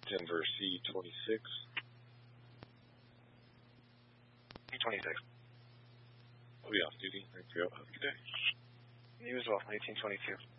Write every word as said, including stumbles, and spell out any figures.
Denver C twenty-six. C twenty-six. I'll be off duty. Thank you. Have a good day. You as well, eighteen twenty-two.